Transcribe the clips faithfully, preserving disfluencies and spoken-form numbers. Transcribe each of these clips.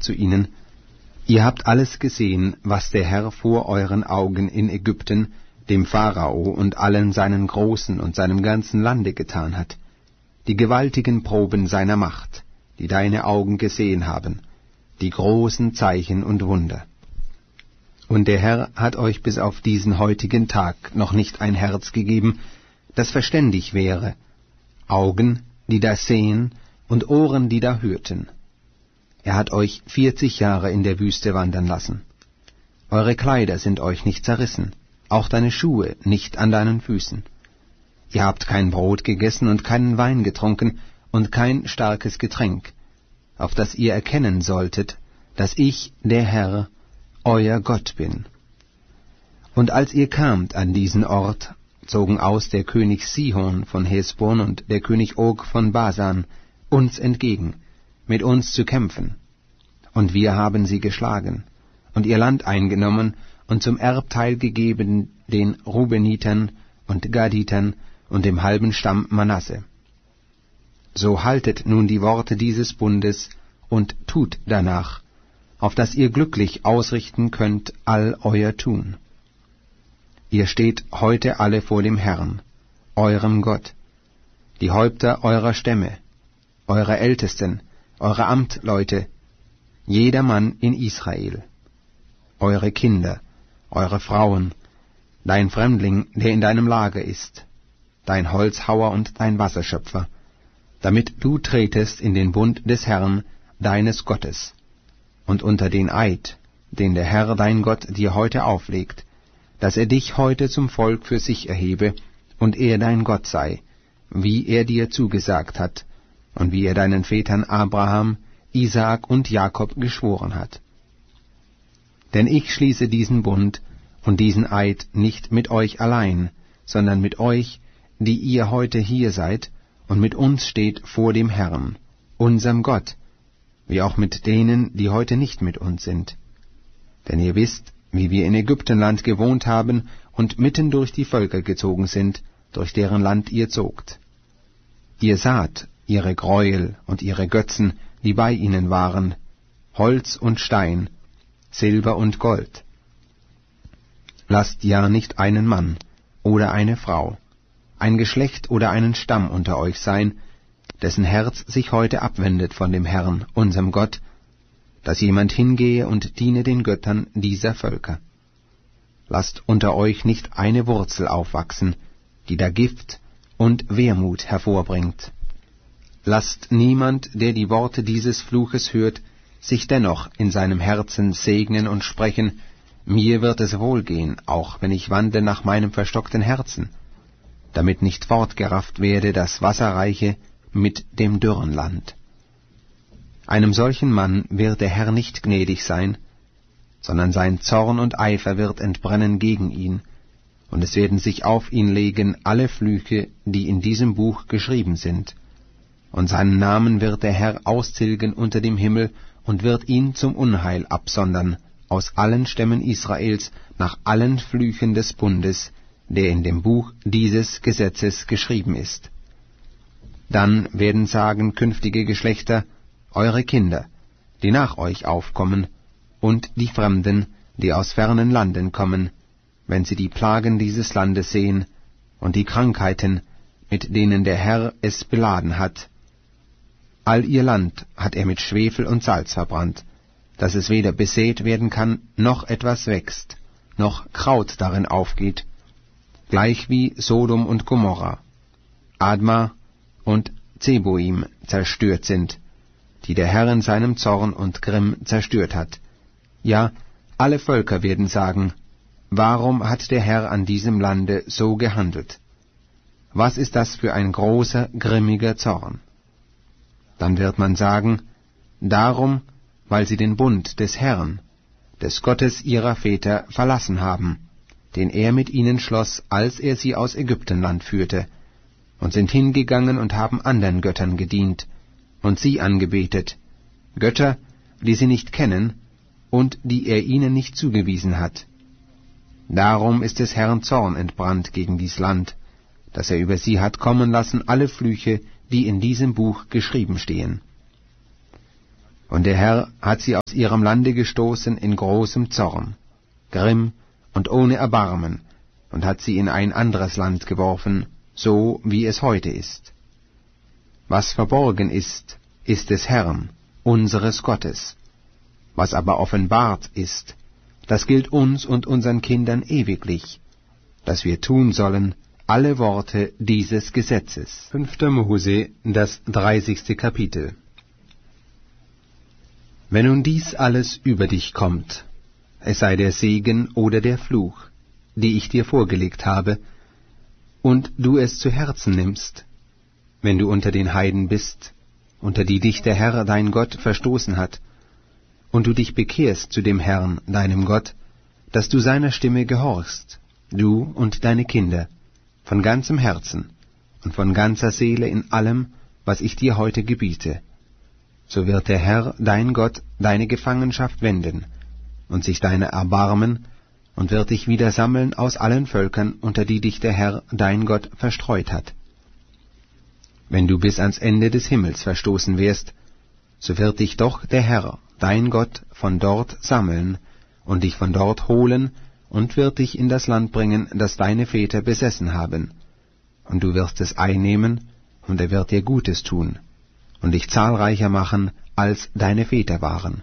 zu ihnen: Ihr habt alles gesehen, was der Herr vor euren Augen in Ägypten, dem Pharao und allen seinen Großen und seinem ganzen Lande getan hat, die gewaltigen Proben seiner Macht, die deine Augen gesehen haben, die großen Zeichen und Wunder. Und der Herr hat euch bis auf diesen heutigen Tag noch nicht ein Herz gegeben, das verständig wäre, Augen, die da sehen, und Ohren, die da hörten. Er hat euch vierzig Jahre in der Wüste wandern lassen. Eure Kleider sind euch nicht zerrissen, auch deine Schuhe nicht an deinen Füßen. Ihr habt kein Brot gegessen und keinen Wein getrunken und kein starkes Getränk, auf das ihr erkennen solltet, dass ich, der Herr, euer Gott bin. Und als ihr kamt an diesen Ort, zogen aus der König Sihon von Hesbon und der König Og von Basan uns entgegen, mit uns zu kämpfen. Und wir haben sie geschlagen und ihr Land eingenommen und zum Erbteil gegeben den Rubenitern und Gaditern und dem halben Stamm Manasse. So haltet nun die Worte dieses Bundes und tut danach, auf dass ihr glücklich ausrichten könnt all euer Tun. Ihr steht heute alle vor dem Herrn, eurem Gott, die Häupter eurer Stämme, eure Ältesten, eure Amtleute, jeder Mann in Israel, eure Kinder, eure Frauen, dein Fremdling, der in deinem Lager ist, dein Holzhauer und dein Wasserschöpfer, damit du tretest in den Bund des Herrn, deines Gottes, und unter den Eid, den der Herr dein Gott dir heute auflegt, dass er dich heute zum Volk für sich erhebe und er dein Gott sei, wie er dir zugesagt hat und wie er deinen Vätern Abraham, Isaak und Jakob geschworen hat. Denn ich schließe diesen Bund und diesen Eid nicht mit euch allein, sondern mit euch, die ihr heute hier seid und mit uns steht vor dem Herrn, unserem Gott, wie auch mit denen, die heute nicht mit uns sind. Denn ihr wisst, wie wir in Ägyptenland gewohnt haben und mitten durch die Völker gezogen sind, durch deren Land ihr zogt. Ihr saht ihre Gräuel und ihre Götzen, die bei ihnen waren, Holz und Stein, Silber und Gold. Lasst ja nicht einen Mann oder eine Frau, ein Geschlecht oder einen Stamm unter euch sein, dessen Herz sich heute abwendet von dem Herrn, unserem Gott, dass jemand hingehe und diene den Göttern dieser Völker. Lasst unter euch nicht eine Wurzel aufwachsen, die da Gift und Wehmut hervorbringt. Lasst niemand, der die Worte dieses Fluches hört, sich dennoch in seinem Herzen segnen und sprechen: Mir wird es wohlgehen, auch wenn ich wandle nach meinem verstockten Herzen, damit nicht fortgerafft werde das Wasserreiche mit dem dürren Land. Einem solchen Mann wird der Herr nicht gnädig sein, sondern sein Zorn und Eifer wird entbrennen gegen ihn, und es werden sich auf ihn legen alle Flüche, die in diesem Buch geschrieben sind. Und seinen Namen wird der Herr austilgen unter dem Himmel und wird ihn zum Unheil absondern aus allen Stämmen Israels nach allen Flüchen des Bundes, der in dem Buch dieses Gesetzes geschrieben ist. Dann werden sagen künftige Geschlechter, eure Kinder, die nach euch aufkommen, und die Fremden, die aus fernen Landen kommen, wenn sie die Plagen dieses Landes sehen und die Krankheiten, mit denen der Herr es beladen hat. All ihr Land hat er mit Schwefel und Salz verbrannt, dass es weder besät werden kann, noch etwas wächst, noch Kraut darin aufgeht, gleich wie Sodom und Gomorra, Adma und Zeboim zerstört sind, die der Herr in seinem Zorn und Grimm zerstört hat. Ja, alle Völker werden sagen: Warum hat der Herr an diesem Lande so gehandelt? Was ist das für ein großer, grimmiger Zorn? Dann wird man sagen: Darum, weil sie den Bund des Herrn, des Gottes ihrer Väter, verlassen haben, den er mit ihnen schloss, als er sie aus Ägyptenland führte, und sind hingegangen und haben anderen Göttern gedient und sie angebetet, Götter, die sie nicht kennen und die er ihnen nicht zugewiesen hat. Darum ist des Herrn Zorn entbrannt gegen dies Land, dass er über sie hat kommen lassen alle Flüche, die in diesem Buch geschrieben stehen. Und der Herr hat sie aus ihrem Lande gestoßen in großem Zorn, Grimm und ohne Erbarmen, und hat sie in ein anderes Land geworfen, so wie es heute ist. Was verborgen ist, ist des Herrn, unseres Gottes. Was aber offenbart ist, das gilt uns und unseren Kindern ewiglich, dass wir tun sollen alle Worte dieses Gesetzes. Fünfter Mose, das dreißigste Kapitel. Wenn nun dies alles über dich kommt, es sei der Segen oder der Fluch, die ich dir vorgelegt habe, und du es zu Herzen nimmst, wenn du unter den Heiden bist, unter die dich der Herr dein Gott verstoßen hat, und du dich bekehrst zu dem Herrn, deinem Gott, dass du seiner Stimme gehorchst, du und deine Kinder, von ganzem Herzen und von ganzer Seele in allem, was ich dir heute gebiete, so wird der Herr, dein Gott, deine Gefangenschaft wenden und sich deiner erbarmen und wird dich wieder sammeln aus allen Völkern, unter die dich der Herr, dein Gott, verstreut hat. Wenn du bis ans Ende des Himmels verstoßen wirst, so wird dich doch der Herr, dein Gott, von dort sammeln und dich von dort holen und wird dich in das Land bringen, das deine Väter besessen haben. Und du wirst es einnehmen, und er wird dir Gutes tun und dich zahlreicher machen, als deine Väter waren.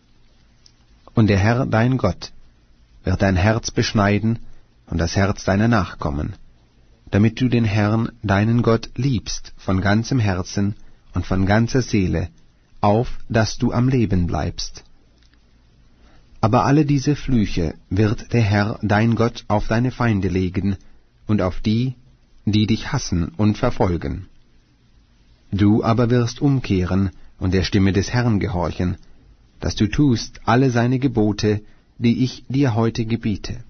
Und der Herr, dein Gott, wird dein Herz beschneiden und das Herz deiner Nachkommen, damit du den Herrn, deinen Gott, liebst von ganzem Herzen und von ganzer Seele, auf, dass du am Leben bleibst. Aber alle diese Flüche wird der Herr, dein Gott, auf deine Feinde legen und auf die, die dich hassen und verfolgen. Du aber wirst umkehren und der Stimme des Herrn gehorchen, dass du tust alle seine Gebote, die ich dir heute gebiete.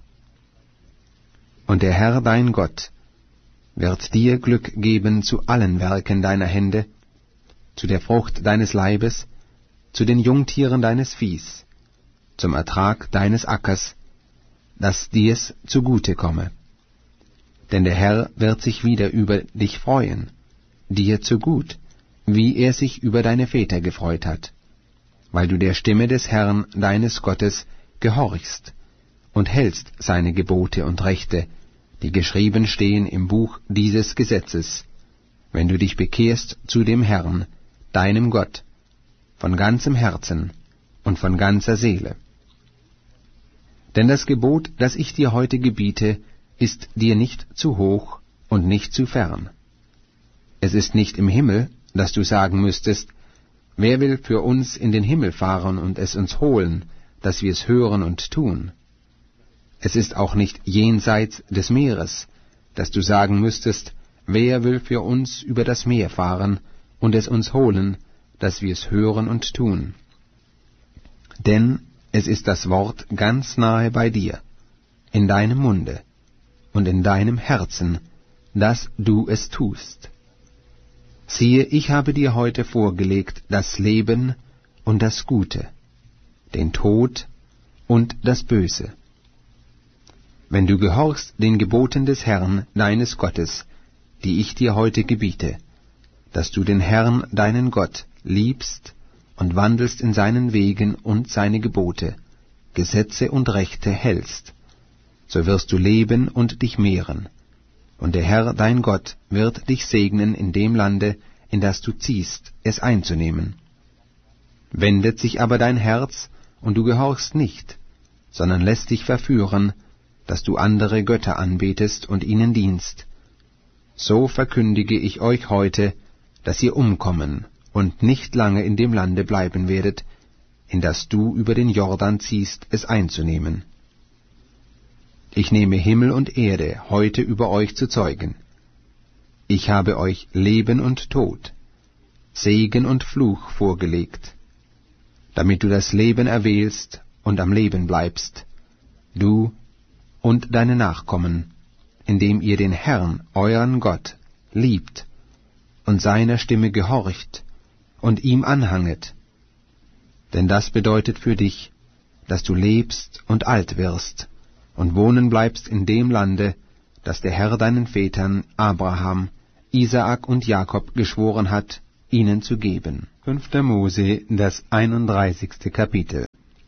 Und der Herr, dein Gott, wird dir Glück geben zu allen Werken deiner Hände, zu der Frucht deines Leibes, zu den Jungtieren deines Viehs, zum Ertrag deines Ackers, dass dir's zugute komme. Denn der Herr wird sich wieder über dich freuen, dir zu gut, wie er sich über deine Väter gefreut hat, weil du der Stimme des Herrn, deines Gottes, gehorchst und hältst seine Gebote und Rechte, die geschrieben stehen im Buch dieses Gesetzes, wenn du dich bekehrst zu dem Herrn, deinem Gott, von ganzem Herzen und von ganzer Seele. Denn das Gebot, das ich dir heute gebiete, ist dir nicht zu hoch und nicht zu fern. Es ist nicht im Himmel, dass du sagen müsstest, wer will für uns in den Himmel fahren und es uns holen, dass wir es hören und tun. Es ist auch nicht jenseits des Meeres, dass du sagen müsstest, wer will für uns über das Meer fahren und es uns holen, dass wir es hören und tun. Denn es ist das Wort ganz nahe bei dir, in deinem Munde und in deinem Herzen, dass du es tust. Siehe, ich habe dir heute vorgelegt das Leben und das Gute, den Tod und das Böse. Wenn du gehorchst den Geboten des Herrn, deines Gottes, die ich dir heute gebiete, dass du den Herrn, deinen Gott, liebst und wandelst in seinen Wegen und seine Gebote, Gesetze und Rechte hältst, so wirst du leben und dich mehren, und der Herr, dein Gott, wird dich segnen in dem Lande, in das du ziehst, es einzunehmen. Wendet sich aber dein Herz, und du gehorchst nicht, sondern lässt dich verführen, dass du andere Götter anbetest und ihnen dienst, so verkündige ich euch heute, dass ihr umkommen und nicht lange in dem Lande bleiben werdet, in das du über den Jordan ziehst, es einzunehmen. Ich nehme Himmel und Erde heute über euch zu Zeugen. Ich habe euch Leben und Tod, Segen und Fluch vorgelegt, damit du das Leben erwählst und am Leben bleibst, du und deine Nachkommen, indem ihr den Herrn, euren Gott, liebt und seiner Stimme gehorcht und ihm anhanget. Denn das bedeutet für dich, dass du lebst und alt wirst und wohnen bleibst in dem Lande, das der Herr deinen Vätern Abraham, Isaak und Jakob geschworen hat, ihnen zu geben. Fünfter Mose, das einunddreißigste Kapitel.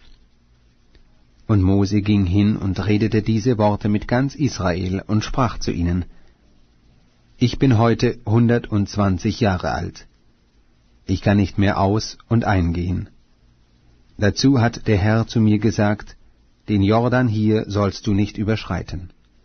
Und Mose ging hin und redete diese Worte mit ganz Israel und sprach zu ihnen: Ich bin heute hundertundzwanzig Jahre alt. Ich kann nicht mehr aus und eingehen. Dazu hat der Herr zu mir gesagt: Den Jordan hier sollst du nicht überschreiten.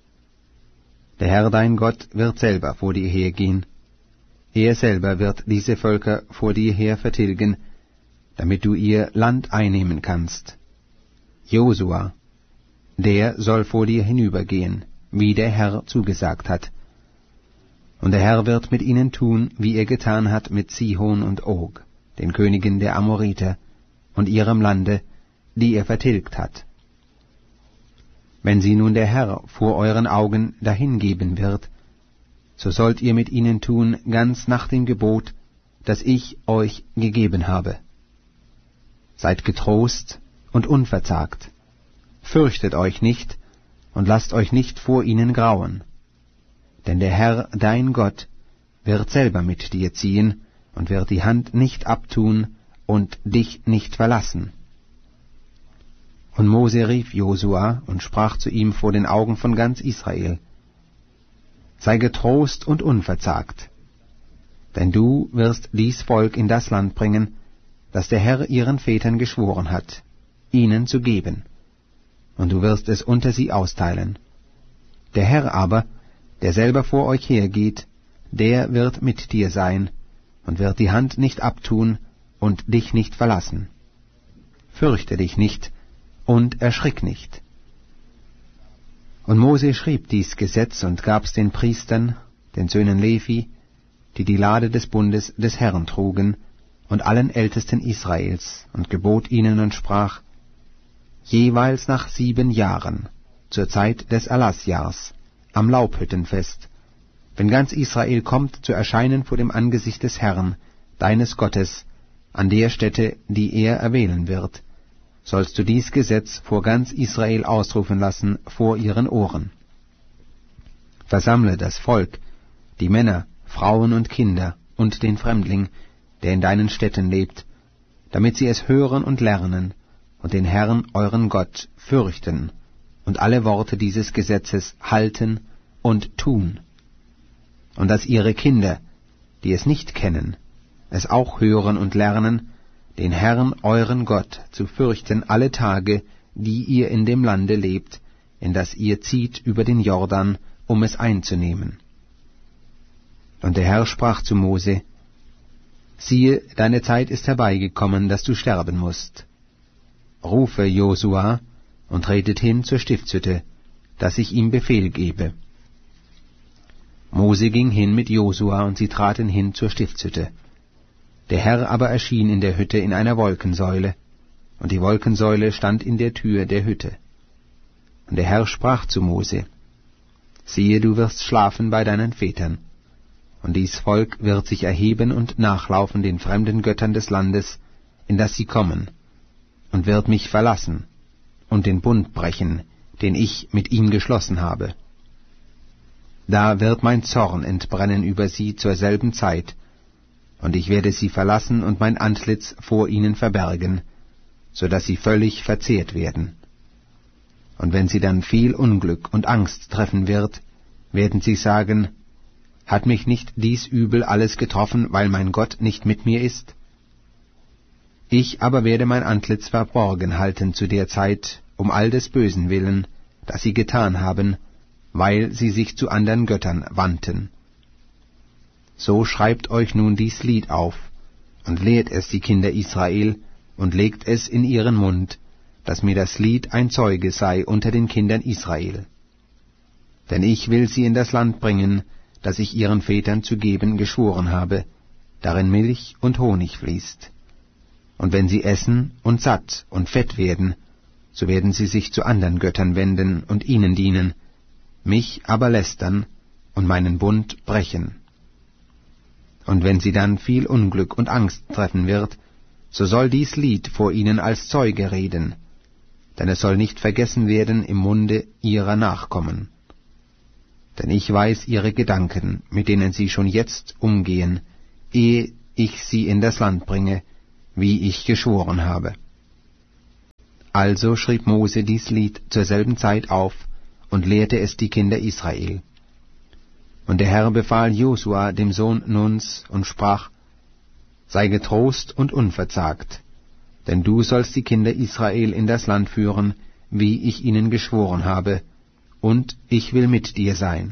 Der Herr dein Gott wird selber vor dir hergehen. Er selber wird diese Völker vor dir her vertilgen, damit du ihr Land einnehmen kannst. Josua, der soll vor dir hinübergehen, wie der Herr zugesagt hat. Und der Herr wird mit ihnen tun, wie er getan hat mit Sihon und Og, den Königen der Amoriter, und ihrem Lande, die er vertilgt hat. Wenn sie nun der Herr vor euren Augen dahingeben wird, so sollt ihr mit ihnen tun ganz nach dem Gebot, das ich euch gegeben habe. Seid getrost und unverzagt, fürchtet euch nicht und lasst euch nicht vor ihnen grauen. Denn der Herr, dein Gott, wird selber mit dir ziehen und wird die Hand nicht abtun und dich nicht verlassen. Und Mose rief Josua und sprach zu ihm vor den Augen von ganz Israel: Sei getrost und unverzagt, denn du wirst dies Volk in das Land bringen, das der Herr ihren Vätern geschworen hat, ihnen zu geben, und du wirst es unter sie austeilen. Der Herr aber, der selber vor euch hergeht, der wird mit dir sein und wird die Hand nicht abtun und dich nicht verlassen. Fürchte dich nicht und erschrick nicht. Und Mose schrieb dies Gesetz und gab's den Priestern, den Söhnen Levi, die die Lade des Bundes des Herrn trugen, und allen Ältesten Israels, und gebot ihnen und sprach: Jeweils nach sieben Jahren, zur Zeit des Erlassjahrs, am Laubhüttenfest, wenn ganz Israel kommt zu erscheinen vor dem Angesicht des Herrn, deines Gottes, an der Stätte, die er erwählen wird, sollst du dies Gesetz vor ganz Israel ausrufen lassen vor ihren Ohren. Versammle das Volk, die Männer, Frauen und Kinder und den Fremdling, der in deinen Städten lebt, damit sie es hören und lernen und den Herrn, euren Gott, fürchten und alle Worte dieses Gesetzes halten und tun, und dass ihre Kinder, die es nicht kennen, es auch hören und lernen, den Herrn, euren Gott, zu fürchten alle Tage, die ihr in dem Lande lebt, in das ihr zieht über den Jordan, um es einzunehmen. Und der Herr sprach zu Mose: Siehe, deine Zeit ist herbeigekommen, dass du sterben musst. Rufe Josua und tretet hin zur Stiftshütte, dass ich ihm Befehl gebe. Mose ging hin mit Josua, und sie traten hin zur Stiftshütte. Der Herr aber erschien in der Hütte in einer Wolkensäule, und die Wolkensäule stand in der Tür der Hütte. Und der Herr sprach zu Mose: Siehe, du wirst schlafen bei deinen Vätern, und dies Volk wird sich erheben und nachlaufen den fremden Göttern des Landes, in das sie kommen, und wird mich verlassen und den Bund brechen, den ich mit ihm geschlossen habe. Da wird mein Zorn entbrennen über sie zur selben Zeit, und ich werde sie verlassen und mein Antlitz vor ihnen verbergen, so dass sie völlig verzehrt werden. Und wenn sie dann viel Unglück und Angst treffen wird, werden sie sagen: Hat mich nicht dies Übel alles getroffen, weil mein Gott nicht mit mir ist? Ich aber werde mein Antlitz verborgen halten zu der Zeit, um all des Bösen willen, das sie getan haben, weil sie sich zu andern Göttern wandten. So schreibt euch nun dies Lied auf, und lehrt es die Kinder Israel, und legt es in ihren Mund, dass mir das Lied ein Zeuge sei unter den Kindern Israel. Denn ich will sie in das Land bringen, das ich ihren Vätern zu geben geschworen habe, darin Milch und Honig fließt. Und wenn sie essen und satt und fett werden, so werden sie sich zu andern Göttern wenden und ihnen dienen, mich aber lästern und meinen Bund brechen. Und wenn sie dann viel Unglück und Angst treffen wird, so soll dies Lied vor ihnen als Zeuge reden, denn es soll nicht vergessen werden im Munde ihrer Nachkommen. Denn ich weiß ihre Gedanken, mit denen sie schon jetzt umgehen, ehe ich sie in das Land bringe, wie ich geschworen habe. Also schrieb Mose dies Lied zur selben Zeit auf und lehrte es die Kinder Israel. Und der Herr befahl Josua, dem Sohn Nuns, und sprach: Sei getrost und unverzagt, denn du sollst die Kinder Israel in das Land führen, wie ich ihnen geschworen habe, und ich will mit dir sein.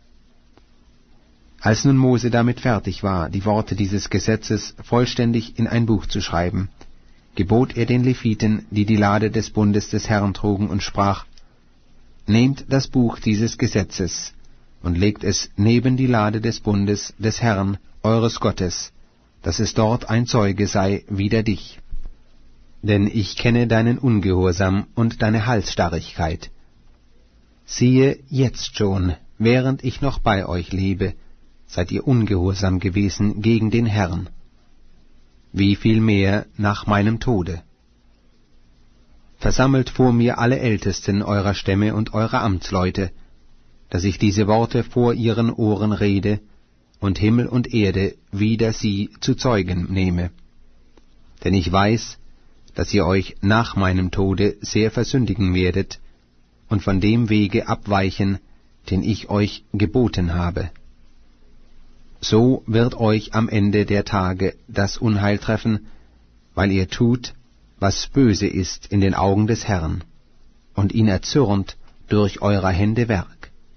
Als nun Mose damit fertig war, die Worte dieses Gesetzes vollständig in ein Buch zu schreiben, gebot er den Leviten, die die Lade des Bundes des Herrn trugen, und sprach: Nehmt das Buch dieses Gesetzes und legt es neben die Lade des Bundes des Herrn, eures Gottes, dass es dort ein Zeuge sei wider dich. Denn ich kenne deinen Ungehorsam und deine Halsstarrigkeit. Siehe, jetzt schon, während ich noch bei euch lebe, seid ihr ungehorsam gewesen gegen den Herrn. Wie viel mehr nach meinem Tode? Versammelt vor mir alle Ältesten eurer Stämme und eure Amtsleute, dass ich diese Worte vor ihren Ohren rede und Himmel und Erde wider sie zu Zeugen nehme. Denn ich weiß, dass ihr euch nach meinem Tode sehr versündigen werdet und von dem Wege abweichen, den ich euch geboten habe. So wird euch am Ende der Tage das Unheil treffen, weil ihr tut, was böse ist in den Augen des Herrn, und ihn erzürnt durch eurer Hände Werk.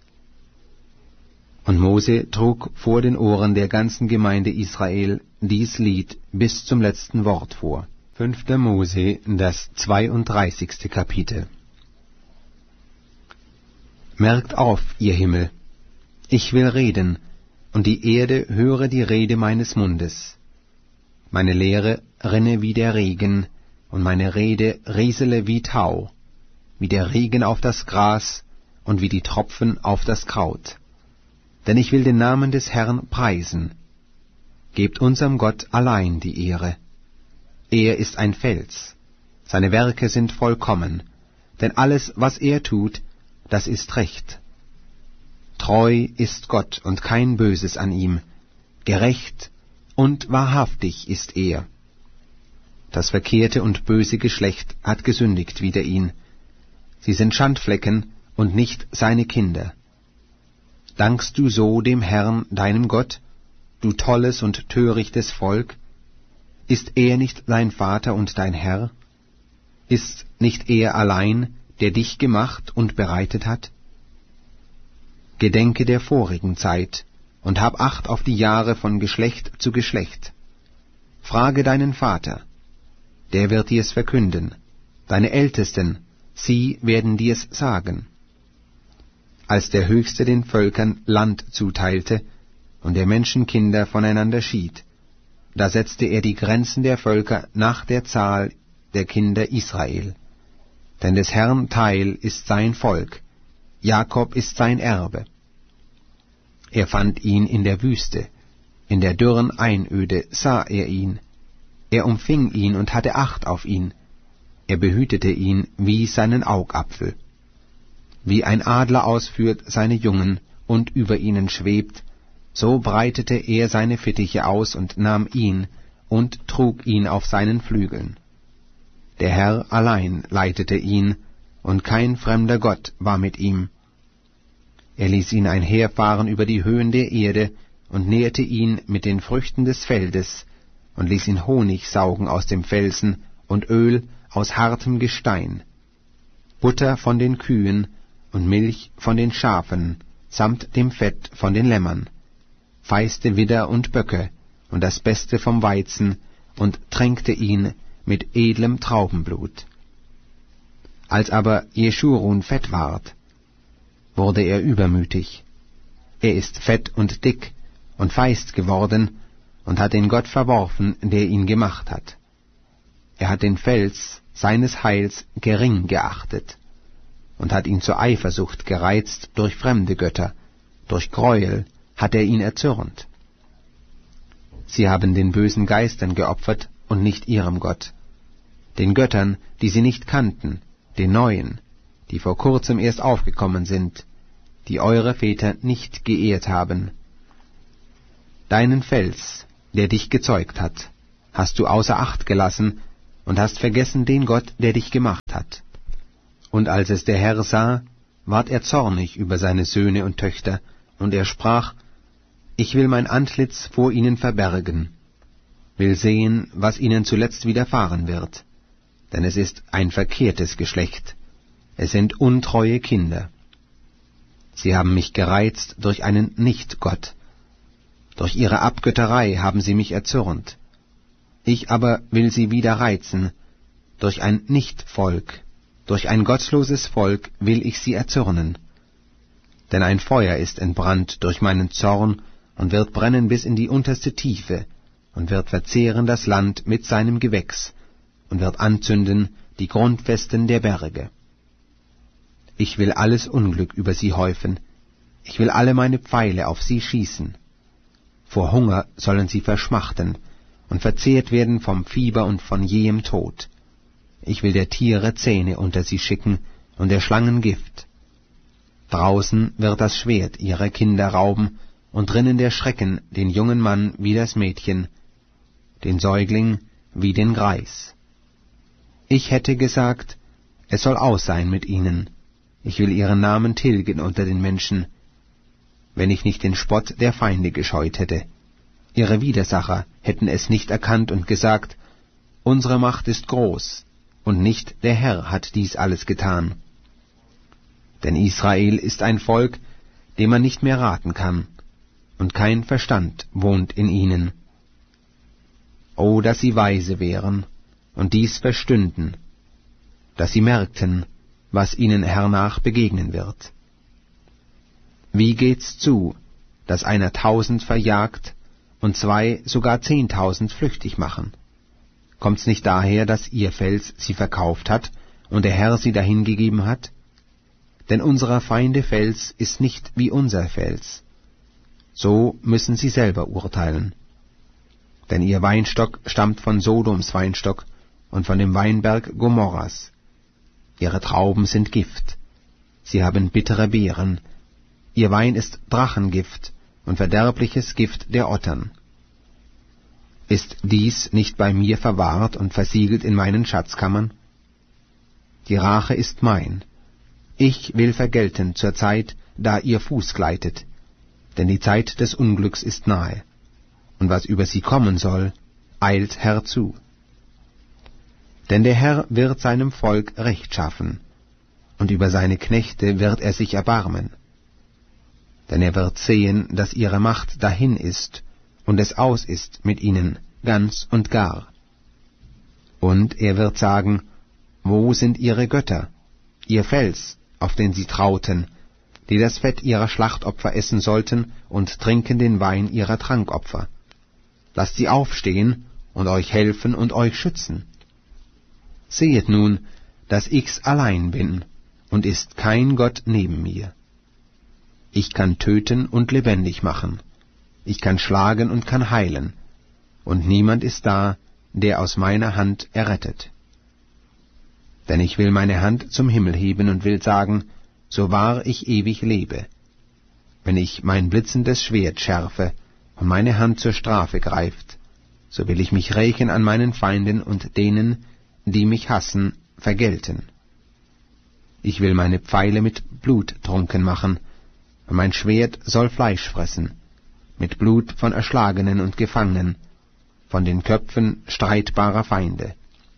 Und Mose trug vor den Ohren der ganzen Gemeinde Israel dies Lied bis zum letzten Wort vor. Fünfter Mose, das zweiunddreißigste Kapitel. Merkt auf, ihr Himmel, ich will reden, und die Erde höre die Rede meines Mundes. Meine Lehre rinne wie der Regen, und meine Rede riesele wie Tau, wie der Regen auf das Gras und wie die Tropfen auf das Kraut. Denn ich will den Namen des Herrn preisen. Gebt unserem Gott allein die Ehre. Er ist ein Fels, seine Werke sind vollkommen, denn alles, was er tut, das ist recht. Treu ist Gott und kein Böses an ihm, gerecht und wahrhaftig ist er. Das verkehrte und böse Geschlecht hat gesündigt wider ihn. Sie sind Schandflecken und nicht seine Kinder. Dankst du so dem Herrn, deinem Gott, du tolles und törichtes Volk? Ist er nicht dein Vater und dein Herr? Ist nicht er allein, der dich gemacht und bereitet hat? Gedenke der vorigen Zeit und hab Acht auf die Jahre von Geschlecht zu Geschlecht. Frage deinen Vater, der wird dir's verkünden, deine Ältesten, sie werden dir's sagen. Als der Höchste den Völkern Land zuteilte und der Menschenkinder voneinander schied, da setzte er die Grenzen der Völker nach der Zahl der Kinder Israel. Denn des Herrn Teil ist sein Volk, Jakob ist sein Erbe. Er fand ihn in der Wüste, in der dürren Einöde sah er ihn. Er umfing ihn und hatte Acht auf ihn. Er behütete ihn wie seinen Augapfel. Wie ein Adler ausführt seine Jungen und über ihnen schwebt, so breitete er seine Fittiche aus und nahm ihn und trug ihn auf seinen Flügeln. Der Herr allein leitete ihn, und kein fremder Gott war mit ihm. Er ließ ihn einherfahren über die Höhen der Erde und nährte ihn mit den Früchten des Feldes und ließ ihn Honig saugen aus dem Felsen und Öl aus hartem Gestein, Butter von den Kühen und Milch von den Schafen, samt dem Fett von den Lämmern, feiste Widder und Böcke und das Beste vom Weizen, und tränkte ihn mit edlem Traubenblut. Als aber Jeschurun fett ward, wurde er übermütig. Er ist fett und dick und feist geworden und hat den Gott verworfen, der ihn gemacht hat. Er hat den Fels seines Heils gering geachtet und hat ihn zur Eifersucht gereizt durch fremde Götter, durch Gräuel hat er ihn erzürnt. Sie haben den bösen Geistern geopfert und nicht ihrem Gott, den Göttern, die sie nicht kannten, den neuen, die vor kurzem erst aufgekommen sind, die eure Väter nicht geehrt haben. Deinen Fels, der dich gezeugt hat, hast du außer Acht gelassen und hast vergessen den Gott, der dich gemacht hat. Und als es der Herr sah, ward er zornig über seine Söhne und Töchter, und er sprach, ich will mein Antlitz vor ihnen verbergen, will sehen, was ihnen zuletzt widerfahren wird. Denn es ist ein verkehrtes Geschlecht, es sind untreue Kinder. Sie haben mich gereizt durch einen Nicht-Gott. Durch ihre Abgötterei haben sie mich erzürnt. Ich aber will sie wieder reizen, durch ein Nicht-Volk, durch ein gottloses Volk will ich sie erzürnen. Denn ein Feuer ist entbrannt durch meinen Zorn und wird brennen bis in die unterste Tiefe und wird verzehren das Land mit seinem Gewächs und wird anzünden die Grundfesten der Berge. Ich will alles Unglück über sie häufen, ich will alle meine Pfeile auf sie schießen. Vor Hunger sollen sie verschmachten und verzehrt werden vom Fieber und von jähem Tod. Ich will der Tiere Zähne unter sie schicken und der Schlangen Gift. Draußen wird das Schwert ihrer Kinder rauben und drinnen der Schrecken den jungen Mann wie das Mädchen, den Säugling wie den Greis. Ich hätte gesagt, es soll aus sein mit ihnen, ich will ihren Namen tilgen unter den Menschen, wenn ich nicht den Spott der Feinde gescheut hätte. Ihre Widersacher hätten es nicht erkannt und gesagt, unsere Macht ist groß, und nicht der Herr hat dies alles getan. Denn Israel ist ein Volk, dem man nicht mehr raten kann, und kein Verstand wohnt in ihnen. O, dass sie weise wären, und dies verstünden, dass sie merkten, was ihnen hernach begegnen wird. Wie geht's zu, dass einer tausend verjagt und zwei sogar zehntausend flüchtig machen? Kommt's nicht daher, dass ihr Fels sie verkauft hat und der Herr sie dahingegeben hat? Denn unserer Feinde Fels ist nicht wie unser Fels. So müssen sie selber urteilen. Denn ihr Weinstock stammt von Sodoms Weinstock und von dem Weinberg Gomorras. Ihre Trauben sind Gift, sie haben bittere Beeren, ihr Wein ist Drachengift und verderbliches Gift der Ottern. Ist dies nicht bei mir verwahrt und versiegelt in meinen Schatzkammern? Die Rache ist mein, ich will vergelten zur Zeit, da ihr Fuß gleitet, denn die Zeit des Unglücks ist nahe, und was über sie kommen soll, eilt herzu. Denn der Herr wird seinem Volk Recht schaffen, und über seine Knechte wird er sich erbarmen. Denn er wird sehen, dass ihre Macht dahin ist, und es aus ist mit ihnen, ganz und gar. Und er wird sagen, wo sind ihre Götter, ihr Fels, auf den sie trauten, die das Fett ihrer Schlachtopfer essen sollten und trinken den Wein ihrer Trankopfer? Lasst sie aufstehen und euch helfen und euch schützen. Sehet nun, dass ich's allein bin, und ist kein Gott neben mir. Ich kann töten und lebendig machen, ich kann schlagen und kann heilen, und niemand ist da, der aus meiner Hand errettet. Denn ich will meine Hand zum Himmel heben und will sagen, so wahr ich ewig lebe. Wenn ich mein blitzendes Schwert schärfe und meine Hand zur Strafe greift, so will ich mich rächen an meinen Feinden und denen, die mich hassen, vergelten. Ich will meine Pfeile mit Blut trunken machen, und mein Schwert soll Fleisch fressen, mit Blut von Erschlagenen und Gefangenen, von den Köpfen streitbarer Feinde.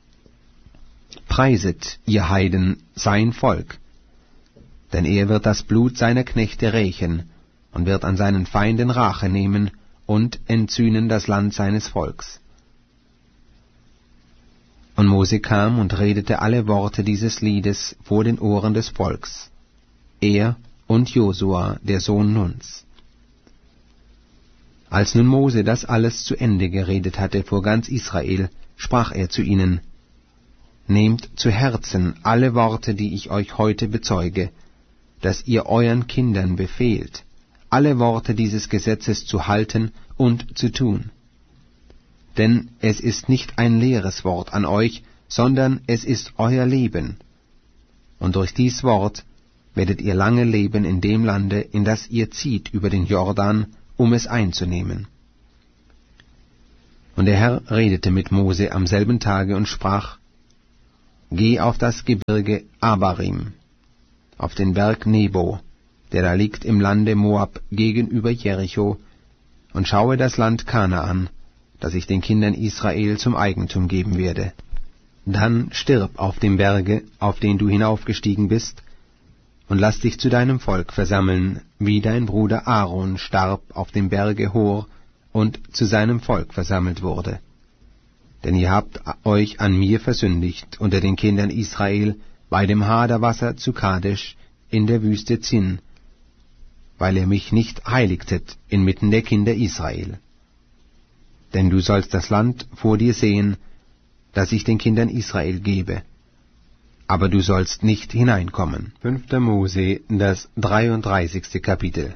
Preiset, ihr Heiden, sein Volk, denn er wird das Blut seiner Knechte rächen und wird an seinen Feinden Rache nehmen und entzünden das Land seines Volks. Und Mose kam und redete alle Worte dieses Liedes vor den Ohren des Volks, er und Josua, der Sohn Nuns. Als nun Mose das alles zu Ende geredet hatte vor ganz Israel, sprach er zu ihnen, Nehmt zu Herzen alle Worte, die ich euch heute bezeuge, dass ihr euren Kindern befehlt, alle Worte dieses Gesetzes zu halten und zu tun. Denn es ist nicht ein leeres Wort an euch, sondern es ist euer Leben. Und durch dies Wort werdet ihr lange leben in dem Lande, in das ihr zieht über den Jordan, um es einzunehmen. Und der Herr redete mit Mose am selben Tage und sprach: Geh auf das Gebirge Abarim, auf den Berg Nebo, der da liegt im Lande Moab gegenüber Jericho, und schaue das Land Kanaan, das ich den Kindern Israel zum Eigentum geben werde. Dann stirb auf dem Berge, auf den du hinaufgestiegen bist, und lass dich zu deinem Volk versammeln, wie dein Bruder Aaron starb auf dem Berge Hor und zu seinem Volk versammelt wurde. Denn ihr habt euch an mir versündigt unter den Kindern Israel bei dem Haderwasser zu Kadesh in der Wüste Zin, weil ihr mich nicht heiligtet inmitten der Kinder Israel. Denn du sollst das Land vor dir sehen, das ich den Kindern Israel gebe, aber du sollst nicht hineinkommen. fünfter Mose, das dreiunddreißigste Kapitel.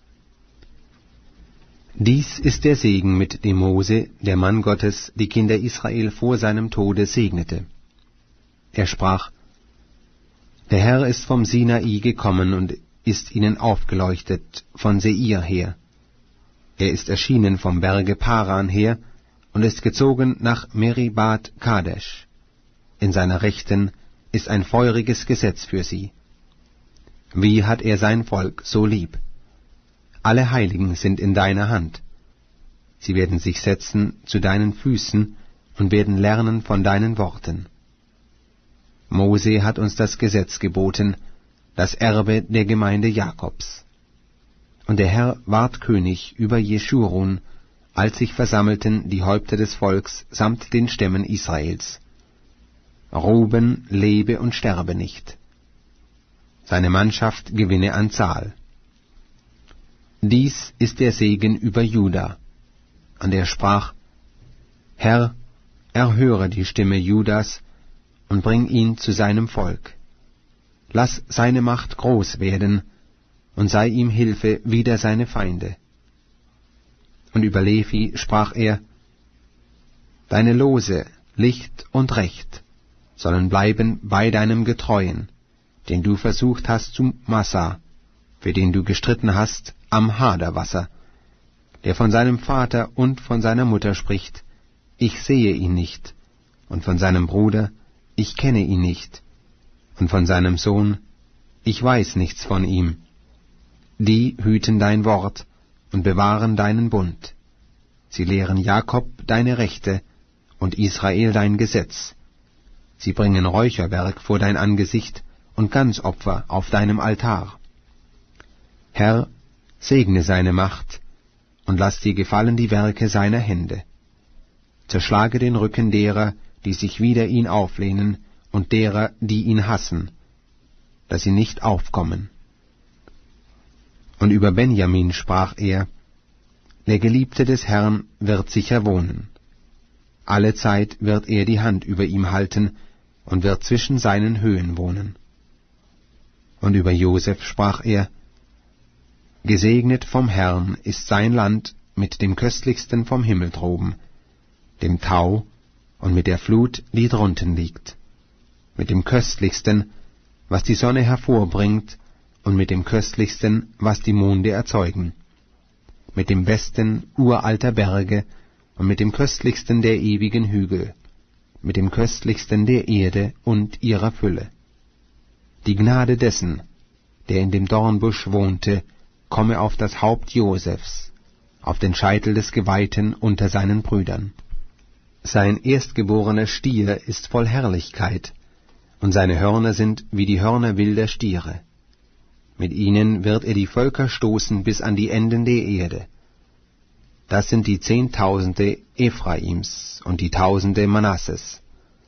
Dies ist der Segen, mit dem Mose, der Mann Gottes, die Kinder Israel vor seinem Tode segnete. Er sprach: Der Herr ist vom Sinai gekommen und ist ihnen aufgeleuchtet von Seir her. Er ist erschienen vom Berge Paran her und ist gezogen nach Meribat Kadesh. In seiner Rechten ist ein feuriges Gesetz für sie. Wie hat er sein Volk so lieb? Alle Heiligen sind in deiner Hand. Sie werden sich setzen zu deinen Füßen und werden lernen von deinen Worten. Mose hat uns das Gesetz geboten, das Erbe der Gemeinde Jakobs. Und der Herr ward König über Jeschurun, als sich versammelten die Häupter des Volks samt den Stämmen Israels. Ruben lebe und sterbe nicht. Seine Mannschaft gewinne an Zahl. Dies ist der Segen über Juda. Und er sprach: Herr, erhöre die Stimme Judas und bring ihn zu seinem Volk. Lass seine Macht groß werden und sei ihm Hilfe wider seine Feinde. Und über Levi sprach er: Deine Lose, Licht und Recht, sollen bleiben bei deinem Getreuen, den du versucht hast zu Massa, für den du gestritten hast am Haderwasser, der von seinem Vater und von seiner Mutter spricht: Ich sehe ihn nicht, und von seinem Bruder: Ich kenne ihn nicht, und von seinem Sohn: Ich weiß nichts von ihm. Die hüten dein Wort und bewahren deinen Bund. Sie lehren Jakob deine Rechte und Israel dein Gesetz. Sie bringen Räucherwerk vor dein Angesicht und Ganzopfer auf deinem Altar. Herr, segne seine Macht und lass dir gefallen die Werke seiner Hände. Zerschlage den Rücken derer, die sich wider ihn auflehnen, und derer, die ihn hassen, dass sie nicht aufkommen. Und über Benjamin sprach er: Der Geliebte des Herrn wird sicher wohnen. Alle Zeit wird er die Hand über ihm halten und wird zwischen seinen Höhen wohnen. Und über Joseph sprach er: Gesegnet vom Herrn ist sein Land mit dem köstlichsten vom Himmel droben, dem Tau und mit der Flut, die drunten liegt, mit dem köstlichsten, was die Sonne hervorbringt, und mit dem köstlichsten, was die Monde erzeugen, mit dem besten uralter Berge und mit dem köstlichsten der ewigen Hügel, mit dem köstlichsten der Erde und ihrer Fülle. Die Gnade dessen, der in dem Dornbusch wohnte, komme auf das Haupt Josephs, auf den Scheitel des Geweihten unter seinen Brüdern. Sein erstgeborener Stier ist voll Herrlichkeit, und seine Hörner sind wie die Hörner wilder Stiere. Mit ihnen wird er die Völker stoßen bis an die Enden der Erde. Das sind die Zehntausende Ephraims und die Tausende Manasses.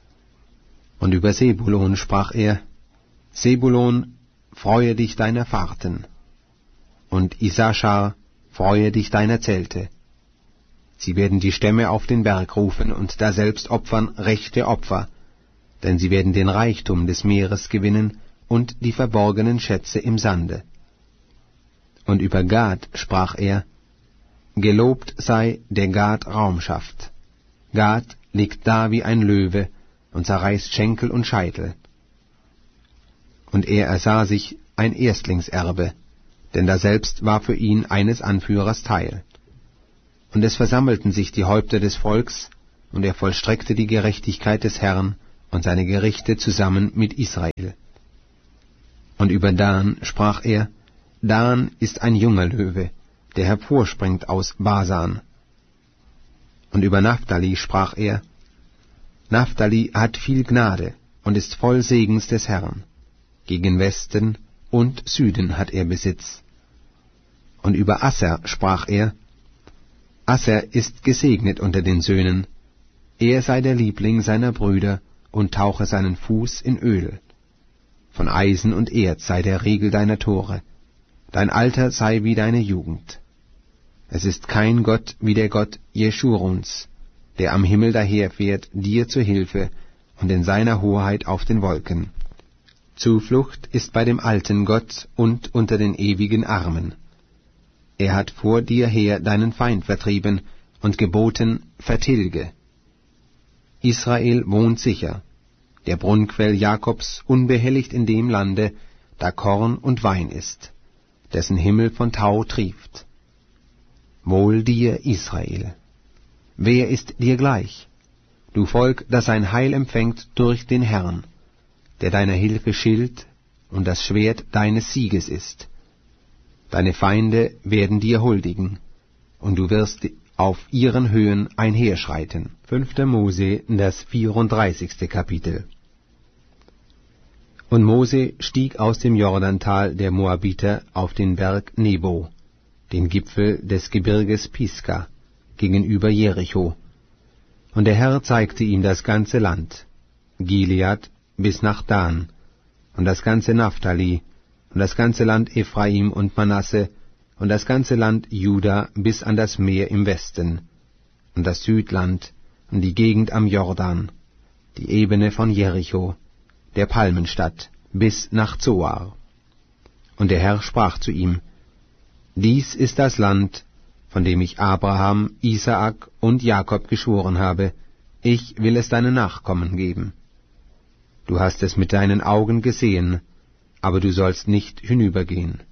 Und über Sebulon sprach er: Sebulon, freue dich deiner Fahrten, und Issachar, freue dich deiner Zelte. Sie werden die Stämme auf den Berg rufen und daselbst opfern rechte Opfer, denn sie werden den Reichtum des Meeres gewinnen und die verborgenen Schätze im Sande. Und über Gad sprach er: Gelobt sei, der Gad Raum schafft. Gad liegt da wie ein Löwe und zerreißt Schenkel und Scheitel. Und er ersah sich ein Erstlingserbe, denn daselbst war für ihn eines Anführers Teil. Und es versammelten sich die Häupter des Volks, und er vollstreckte die Gerechtigkeit des Herrn und seine Gerichte zusammen mit Israel. Und über Dan sprach er, Dan ist ein junger Löwe, der hervorspringt aus Basan. Und über Naphtali sprach er, Naphtali hat viel Gnade und ist voll Segens des Herrn. Gegen Westen und Süden hat er Besitz. Und über Asser sprach er, Asser ist gesegnet unter den Söhnen, er sei der Liebling seiner Brüder und tauche seinen Fuß in Öl. Von Eisen und Erz sei der Riegel deiner Tore, dein Alter sei wie deine Jugend. Es ist kein Gott wie der Gott Jeschuruns, der am Himmel daherfährt, dir zu Hilfe und in seiner Hoheit auf den Wolken. Zuflucht ist bei dem alten Gott und unter den ewigen Armen. Er hat vor dir her deinen Feind vertrieben und geboten, vertilge. Israel wohnt sicher, der Brunnquell Jakobs unbehelligt in dem Lande, da Korn und Wein ist, dessen Himmel von Tau trieft. Wohl dir, Israel! Wer ist dir gleich? Du Volk, das sein Heil empfängt durch den Herrn, der deiner Hilfe Schild und das Schwert deines Sieges ist. Deine Feinde werden dir huldigen, und du wirst auf ihren Höhen einherschreiten. Fünfter Mose, das vierunddreißigste Kapitel. Und Mose stieg aus dem Jordantal der Moabiter auf den Berg Nebo, den Gipfel des Gebirges Pisga, gegenüber Jericho. Und der Herr zeigte ihm das ganze Land, Gilead bis nach Dan, und das ganze Naphtali, und das ganze Land Ephraim und Manasse, und das ganze Land Juda bis an das Meer im Westen, und das Südland, und die Gegend am Jordan, die Ebene von Jericho, der Palmenstadt, bis nach Zoar. Und der Herr sprach zu ihm, Dies ist das Land, von dem ich Abraham, Isaak und Jakob geschworen habe, ich will es deinen Nachkommen geben. Du hast es mit deinen Augen gesehen, aber du sollst nicht hinübergehen.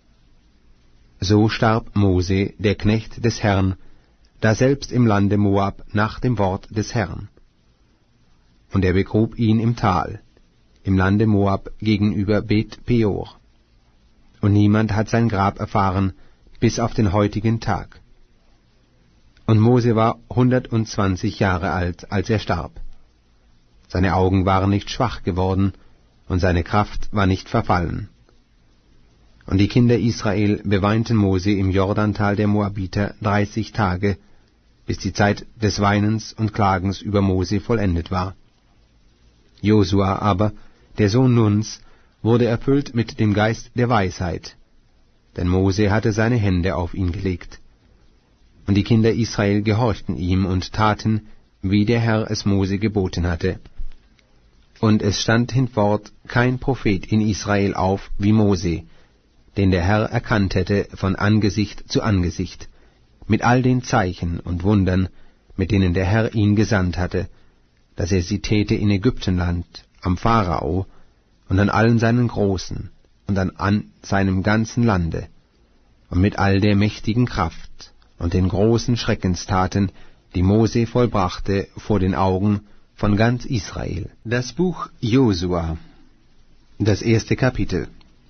So starb Mose, der Knecht des Herrn, daselbst im Lande Moab nach dem Wort des Herrn. Und er begrub ihn im Tal, im Lande Moab gegenüber Bet Peor. Und niemand hat sein Grab erfahren, bis auf den heutigen Tag. Und Mose war hundertundzwanzig Jahre alt, als er starb. Seine Augen waren nicht schwach geworden, und seine Kraft war nicht verfallen. Und die Kinder Israel beweinten Mose im Jordantal der Moabiter dreißig Tage, bis die Zeit des Weinens und Klagens über Mose vollendet war. Josua aber, der Sohn Nuns, wurde erfüllt mit dem Geist der Weisheit, denn Mose hatte seine Hände auf ihn gelegt. Und die Kinder Israel gehorchten ihm und taten, wie der Herr es Mose geboten hatte. Und es stand hinfort kein Prophet in Israel auf wie Mose, den der Herr erkannt hätte von Angesicht zu Angesicht, mit all den Zeichen und Wundern, mit denen der Herr ihn gesandt hatte, dass er sie täte in Ägyptenland, am Pharao und an allen seinen Großen und an, an seinem ganzen Lande, und mit all der mächtigen Kraft und den großen Schreckenstaten, die Mose vollbrachte vor den Augen von ganz Israel. Das Buch Josua, das erste Kapitel.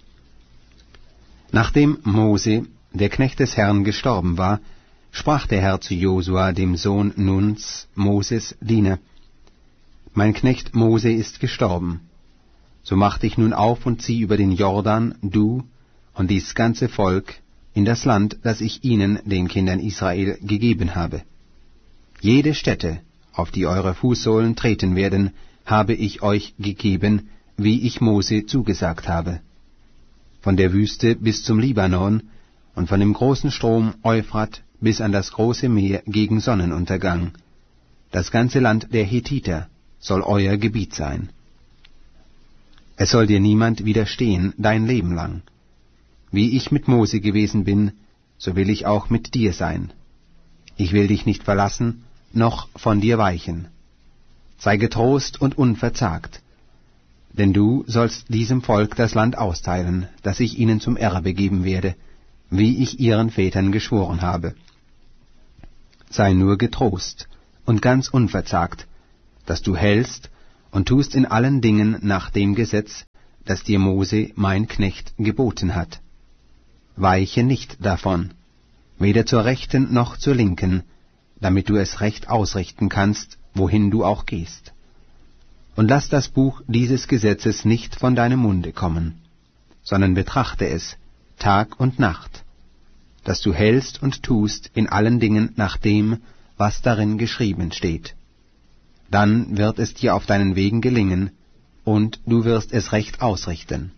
Nachdem Mose, der Knecht des Herrn, gestorben war, sprach der Herr zu Josua, dem Sohn Nuns, Moses Diener, Mein Knecht Mose ist gestorben. So mach dich nun auf und zieh über den Jordan, du und dies ganze Volk, in das Land, das ich ihnen, den Kindern Israel, gegeben habe. Jede Stätte, auf die eure Fußsohlen treten werden, habe ich euch gegeben, wie ich Mose zugesagt habe. Von der Wüste bis zum Libanon und von dem großen Strom Euphrat bis an das große Meer gegen Sonnenuntergang. Das ganze Land der Hethiter soll euer Gebiet sein. Es soll dir niemand widerstehen dein Leben lang. Wie ich mit Mose gewesen bin, so will ich auch mit dir sein. Ich will dich nicht verlassen, noch von dir weichen. Sei getrost und unverzagt, denn du sollst diesem Volk das Land austeilen, das ich ihnen zum Erbe geben werde, wie ich ihren Vätern geschworen habe. Sei nur getrost und ganz unverzagt, dass du hältst und tust in allen Dingen nach dem Gesetz, das dir Mose, mein Knecht, geboten hat. Weiche nicht davon, weder zur Rechten noch zur Linken, damit du es recht ausrichten kannst, wohin du auch gehst. Und lass das Buch dieses Gesetzes nicht von deinem Munde kommen, sondern betrachte es Tag und Nacht, dass du hältst und tust in allen Dingen nach dem, was darin geschrieben steht. Dann wird es dir auf deinen Wegen gelingen, und du wirst es recht ausrichten.